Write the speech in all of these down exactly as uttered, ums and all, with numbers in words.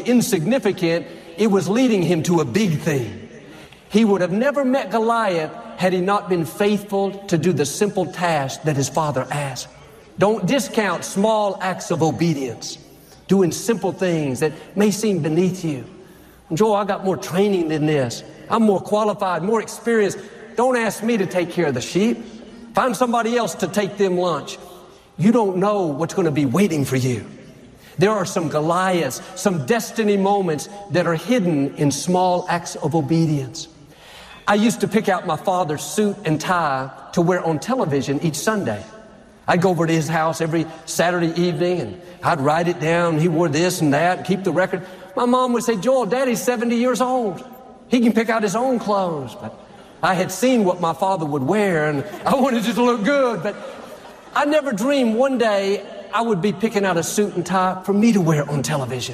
insignificant, it was leading him to a big thing. He would have never met Goliath had he not been faithful to do the simple task that his father asked. Don't discount small acts of obedience, doing simple things that may seem beneath you. Joel, I got more training than this. I'm more qualified, more experienced. Don't ask me to take care of the sheep. Find somebody else to take them lunch. You don't know what's going to be waiting for you. There are some Goliaths, some destiny moments that are hidden in small acts of obedience. I used to pick out my father's suit and tie to wear on television each Sunday. I'd go over to his house every Saturday evening and I'd write it down. He wore this and that and keep the record. My mom would say, Joel, Daddy's seventy years old. He can pick out his own clothes. But I had seen what my father would wear and I wanted it to look good. But I never dreamed one day I would be picking out a suit and tie for me to wear on television.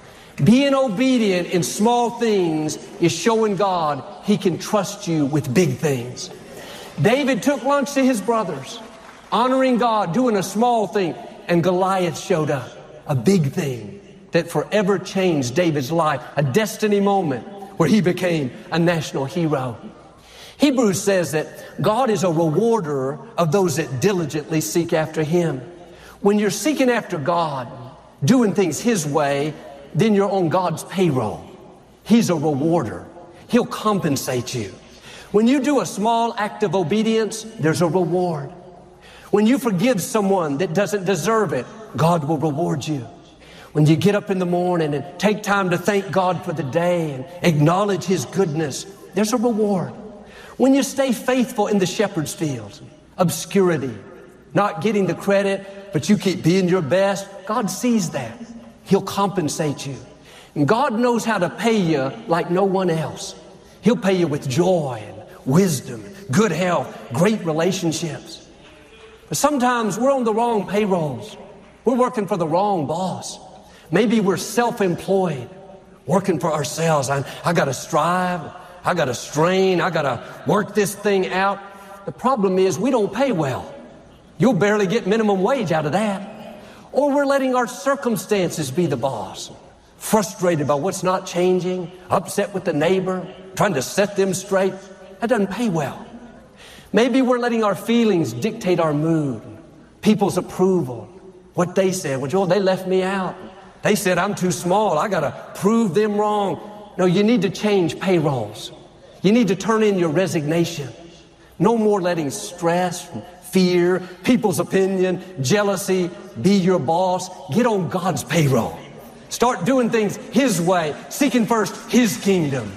Being obedient in small things is showing God He can trust you with big things. David took lunch to his brothers, honoring God, doing a small thing, and Goliath showed up, a big thing that forever changed David's life, a destiny moment where he became a national hero. Hebrews says that God is a rewarder of those that diligently seek after Him. When you're seeking after God, doing things His way, then you're on God's payroll. He's a rewarder. He'll compensate you. When you do a small act of obedience, there's a reward. When you forgive someone that doesn't deserve it, God will reward you. When you get up in the morning and take time to thank God for the day and acknowledge His goodness, there's a reward. When you stay faithful in the shepherd's field, obscurity, not getting the credit, but you keep being your best, God sees that. He'll compensate you. And God knows how to pay you like no one else. He'll pay you with joy and wisdom, good health, great relationships. But sometimes we're on the wrong payrolls. We're working for the wrong boss. Maybe we're self-employed, working for ourselves. I, I got to strive. I got to strain. I got to work this thing out. The problem is we don't pay well. You'll barely get minimum wage out of that. Or we're letting our circumstances be the boss. Frustrated by what's not changing, upset with the neighbor, trying to set them straight. That doesn't pay well. Maybe we're letting our feelings dictate our mood, people's approval, what they said. Well, Joel, they left me out. They said I'm too small. I got to prove them wrong. No, you need to change payrolls. You need to turn in your resignation. No more letting stress, fear, people's opinion, jealousy be your boss. Get on God's payroll. Start doing things His way, seeking first His kingdom.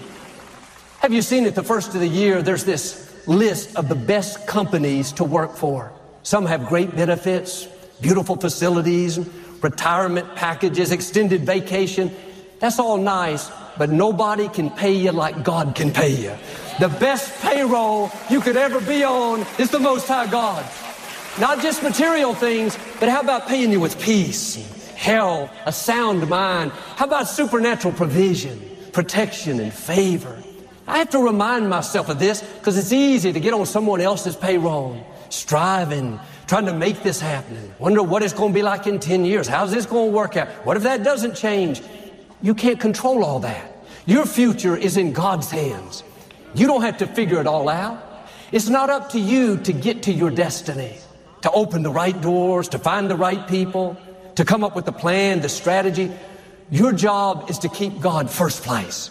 Have you seen at the first of the year, there's this list of the best companies to work for. Some have great benefits, beautiful facilities, retirement packages, extended vacation. That's all nice, but nobody can pay you like God can pay you. The best payroll you could ever be on is the Most High God. Not just material things, but how about paying you with peace, health, a sound mind? How about supernatural provision, protection, and favor? I have to remind myself of this because it's easy to get on someone else's payroll, striving, trying to make this happen. Wonder what it's going to be like in ten years. How's this going to work out? What if that doesn't change? You can't control all that. Your future is in God's hands. You don't have to figure it all out. It's not up to you to get to your destiny, to open the right doors, to find the right people, to come up with the plan, the strategy. Your job is to keep God first place.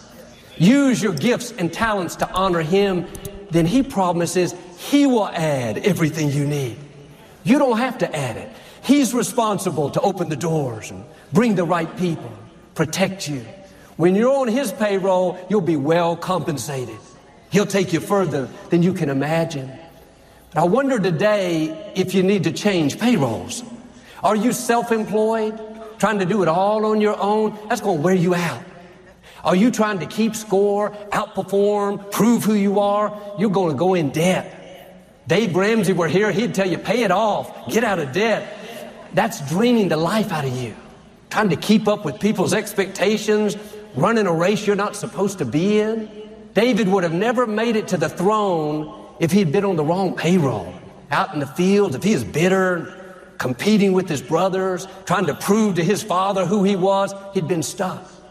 Use your gifts and talents to honor Him. Then He promises He will add everything you need. You don't have to add it. He's responsible to open the doors and bring the right people, protect you. When you're on His payroll, you'll be well compensated. He'll take you further than you can imagine. But I wonder today if you need to change payrolls. Are you self-employed, trying to do it all on your own? That's going to wear you out. Are you trying to keep score, outperform, prove who you are? You're going to go in debt. Dave Ramsey were here, he'd tell you, pay it off, get out of debt. That's draining the life out of you. Trying to keep up with people's expectations, running a race you're not supposed to be in. David would have never made it to the throne if he'd been on the wrong payroll. Out in the fields, if he is bitter, competing with his brothers, trying to prove to his father who he was, he'd been stuck.